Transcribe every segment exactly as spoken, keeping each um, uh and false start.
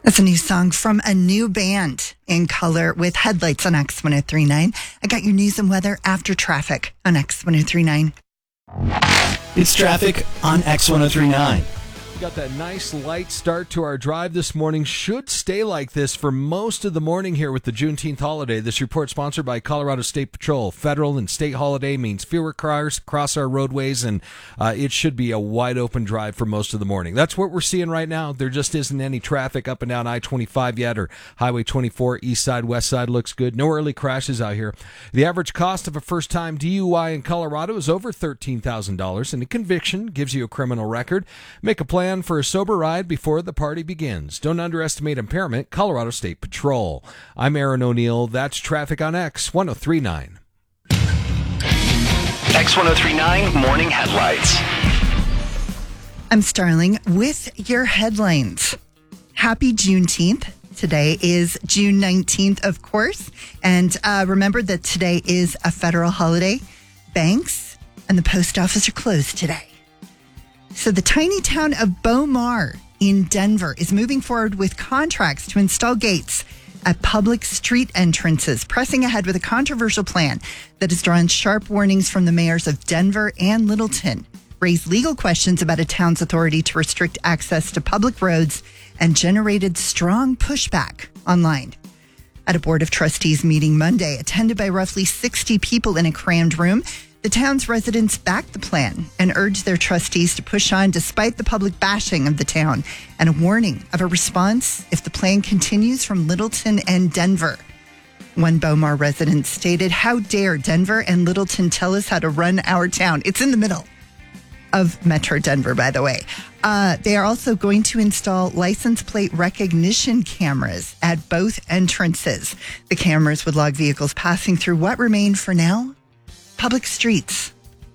That's a new song from a new band in color with Headlights on X one oh three point nine. I got your news and weather after traffic on X one oh three point nine. It's traffic on X one oh three point nine. We got that nice light start to our drive this morning. Should stay like this for most of the morning here with the Juneteenth holiday. This report sponsored by Colorado State Patrol. Federal and state holiday means fewer cars cross our roadways, and uh, it should be a wide open drive for most of the morning. That's what we're seeing right now. There just isn't any traffic up and down I twenty-five yet, or Highway twenty-four, east side, west side looks good. No early crashes out here. The average cost of a first-time D U I in Colorado is over thirteen thousand dollars, and a conviction gives you a criminal record. Make a plan for a sober ride before the party begins. Don't underestimate impairment. Colorado State Patrol. I'm Aaron O'Neill. That's traffic on X one oh three point nine. X one oh three point nine Morning Headlights. I'm Starling with your headlines. Happy Juneteenth. Today is June nineteenth, of course. And uh, remember that today is a federal holiday. Banks and the post office are closed today. So the tiny town of Beaumar in Denver is moving forward with contracts to install gates at public street entrances, pressing ahead with a controversial plan that has drawn sharp warnings from the mayors of Denver and Littleton, raised legal questions about a town's authority to restrict access to public roads, and generated strong pushback online. At a Board of Trustees meeting Monday, attended by roughly sixty people in a crammed room, the town's residents backed the plan and urged their trustees to push on despite the public bashing of the town and a warning of a response if the plan continues from Littleton and Denver. One Beaumar resident stated, "How dare Denver and Littleton tell us how to run our town?" It's in the middle of Metro Denver, by the way. Uh, they are also going to install license plate recognition cameras at both entrances. The cameras would log vehicles passing through what remain for now public streets.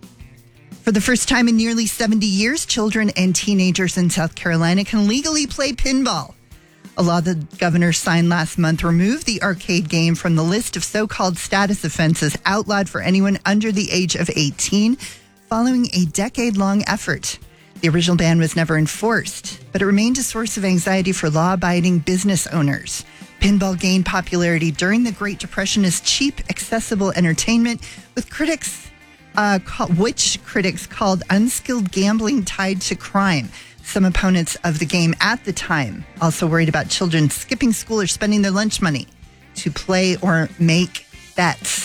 For the first time in nearly seventy years, children and teenagers in South Carolina can legally play pinball. A law the governor signed last month removed the arcade game from the list of so-called status offenses outlawed for anyone under the age of eighteen, following a decade-long effort. The original ban was never enforced, but it remained a source of anxiety for law-abiding business owners. Pinball gained popularity during the Great Depression as cheap, accessible entertainment, with critics, uh, call, which critics called unskilled gambling tied to crime. Some opponents of the game at the time also worried about children skipping school or spending their lunch money to play or make bets.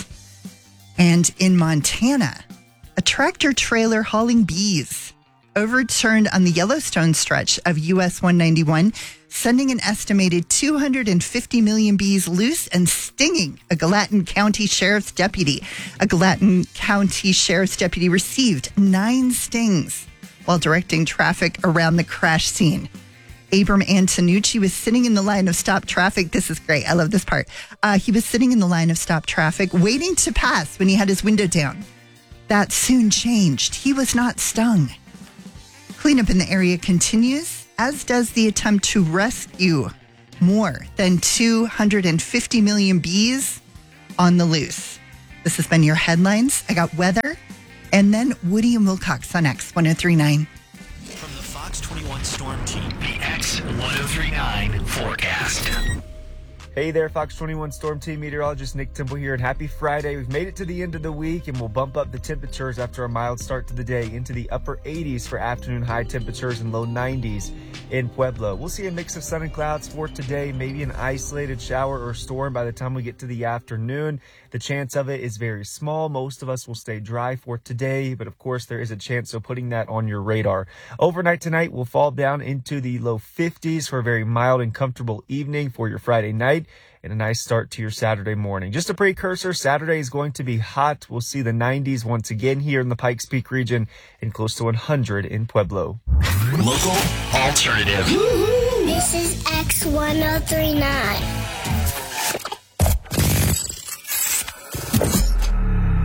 And in Montana, a tractor trailer hauling bees overturned on the Yellowstone stretch of U S one ninety-one, sending an estimated two hundred fifty million bees loose and stinging a Gallatin County Sheriff's deputy. A Gallatin County Sheriff's deputy received nine stings while directing traffic around the crash scene. Abram Antonucci was sitting in the line of stop traffic. This is great. I love this part. Uh, he was sitting in the line of stop traffic, waiting to pass when he had his window down. That soon changed. He was not stung. Cleanup in the area continues, as does the attempt to rescue more than two hundred fifty million bees on the loose. This has been your headlines. I got weather, and then Woody and Wilcox on X one oh three point nine. From the Fox twenty-one Storm Team, the X one oh three point nine forecast. Hey there, Fox twenty-one Storm Team meteorologist Nick Temple here, and happy Friday. We've made it to the end of the week, and we'll bump up the temperatures after a mild start to the day into the upper eighties for afternoon high temperatures and low nineties in Pueblo. We'll see a mix of sun and clouds for today, maybe an isolated shower or storm by the time we get to the afternoon. The chance of it is very small. Most of us will stay dry for today, but of course there is a chance of putting that on your radar. Overnight tonight, we'll fall down into the low fifties for a very mild and comfortable evening for your Friday night, and a nice start to your Saturday morning. Just a precursor, Saturday is going to be hot. We'll see the nineties once again here in the Pikes Peak region and close to one hundred in Pueblo. Local alternative. This is X one oh three point nine.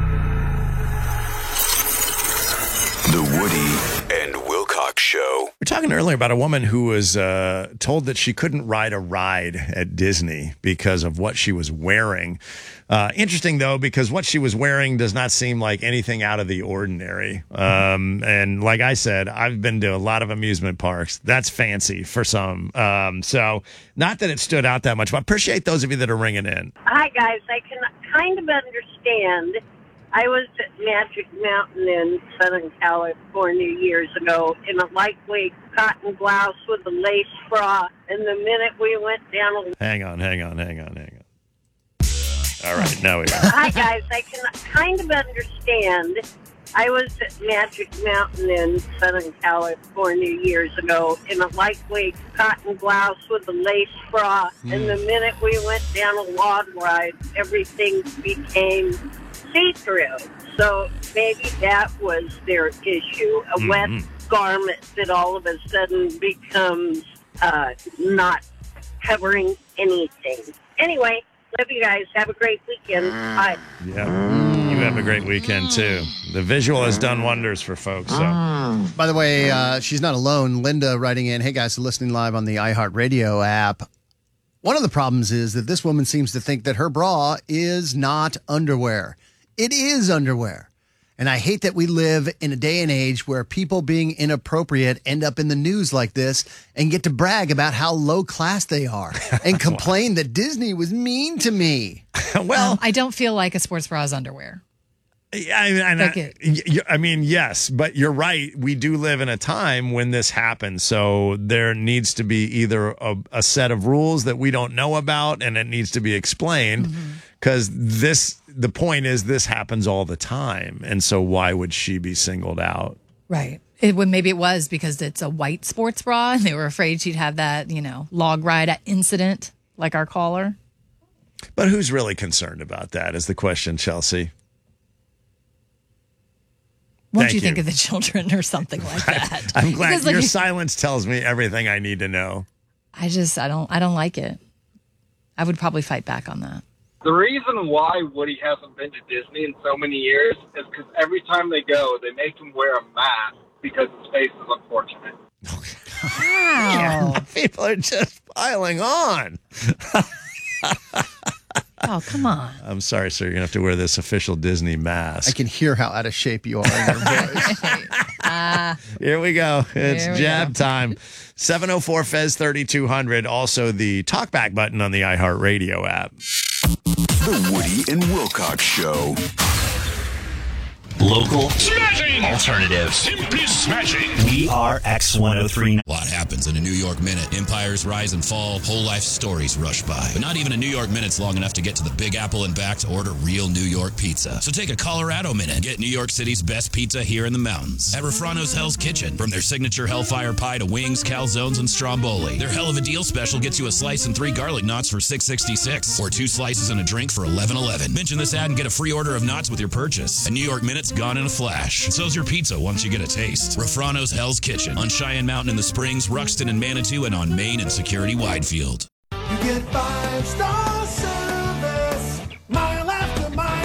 The Woody and Wilcox Show. We're talking earlier about a woman who was uh, told that she couldn't ride a ride at Disney because of what she was wearing. Uh, interesting, though, because what she was wearing does not seem like anything out of the ordinary. Um, and like I said, I've been to a lot of amusement parks. That's fancy for some. Um, so not that it stood out that much, but I appreciate those of you that are ringing in. Hi, guys. I can kind of understand. I was at Magic Mountain in Southern California years ago in a lightweight cotton blouse with a lace bra, and the minute we went down... Hang on, hang on, hang on, hang on. All right, now we go. Hi, guys. I can kind of understand. I was at Magic Mountain in Southern California years ago in a lightweight cotton blouse with a lace bra, mm. and the minute we went down a log ride, everything became see-through. So maybe that was their issue, a mm-hmm. wet garment that all of a sudden becomes uh, not covering anything. Anyway, love you guys. Have a great weekend. Bye. Yeah, you have a great weekend, too. The visual has done wonders for folks. So, by the way, uh, she's not alone. Linda writing in, hey, guys, listening live on the iHeartRadio app. One of the problems is that this woman seems to think that her bra is not underwear. It is underwear. And I hate that we live in a day and age where people being inappropriate end up in the news like this and get to brag about how low class they are and complain that Disney was mean to me. Well, um, I don't feel like a sports bra is underwear. I, I, like I, I mean, yes, but you're right. We do live in a time when this happens. So there needs to be either a, a set of rules that we don't know about and it needs to be explained because mm-hmm. this, the point is this happens all the time. And so why would she be singled out? Right. It, well, maybe it was because it's a white sports bra and they were afraid she'd have that, you know, log ride incident like our caller. But who's really concerned about that is the question, Chelsea. Won't Thank you, you think of the children or something like that? I'm glad because, like, your silence tells me everything I need to know. I just, I don't, I don't like it. I would probably fight back on that. The reason why Woody hasn't been to Disney in so many years is because every time they go, they make him wear a mask because his face is unfortunate. Wow. Yeah, people are just piling on. Oh, come on. I'm sorry, sir. You're going to have to wear this official Disney mask. I can hear how out of shape you are in your voice. uh, Here we go. It's we jab go. time. seven oh four F E Z thirty-two hundred. Also, the talkback button on the iHeartRadio app. The Woody and Wilcox Show. Local smashing alternative, simply smashing. We are X one oh three. A lot happens in a New York minute. Empires rise and fall. Whole life stories rush by. But not even a New York minute's long enough to get to the Big Apple and back to order real New York pizza. So take a Colorado minute. Get New York City's best pizza here in the mountains. At Refrano's Hell's Kitchen. From their signature Hellfire Pie to wings, calzones, and stromboli. Their Hell of a Deal special gets you a slice and three garlic knots for six sixty-six, or two slices and a drink for eleven eleven. Mention this ad and get a free order of knots with your purchase. A New York minute's gone in a flash. So's your pizza once you get a taste. Refrano's Hell's Kitchen on Cheyenne Mountain in the Springs, Ruxton and Manitou, and on Main and Security Widefield. You get five-star service, mile after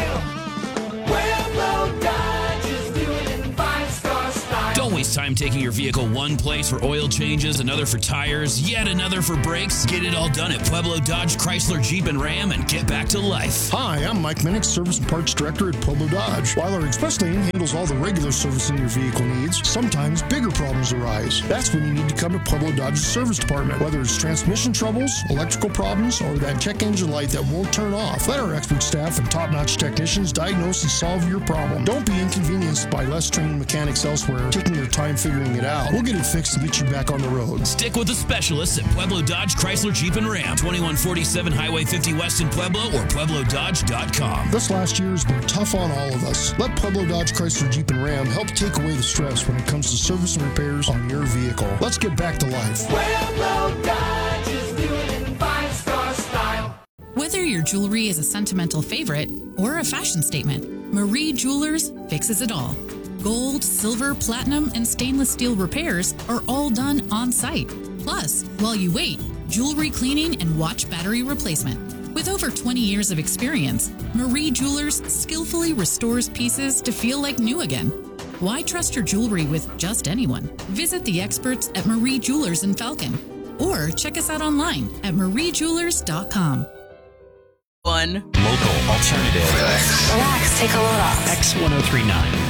mile. Pueblo Dodge is doing it in five-star style. Don't waste time taking your vehicle one place for oil changes, another for tires, yet another for brakes. Get it all done at Pueblo Dodge, Chrysler, Jeep, and Ram and get back to life. Hi, I'm Mike Minnick, Service and Parts Director at Pueblo Dodge. While our express lane handles all the regular servicing your vehicle needs, sometimes bigger problems arise. That's when you need to come to Pueblo Dodge's service department. Whether it's transmission troubles, electrical problems, or that check engine light that won't turn off, let our expert staff and top-notch technicians diagnose and solve your problem. Don't be inconvenienced by less trained mechanics elsewhere taking their time figuring it out. We'll get it fixed and get you back on the road. Stick with the specialists at Pueblo Dodge, Chrysler, Jeep, and Ram. twenty-one forty-seven Highway fifty West in Pueblo or Pueblo Dodge dot com. This last year has been tough on all of us. Let Pueblo Dodge, Chrysler, Jeep, and Ram help take away the stress when it comes to service and repairs on your vehicle. Let's get back to life. Pueblo Dodge is doing it in five-star style. Whether your jewelry is a sentimental favorite or a fashion statement, Marie Jewelers fixes it all. Gold, silver, platinum, and stainless steel repairs are all done on site. Plus, while you wait, jewelry cleaning and watch battery replacement. With over twenty years of experience, Marie Jewelers skillfully restores pieces to feel like new again. Why trust your jewelry with just anyone? Visit the experts at Marie Jewelers in Falcon or check us out online at marie jewelers dot com. One local alternative. Relax. Relax. Take a load off. X ten thirty-nine.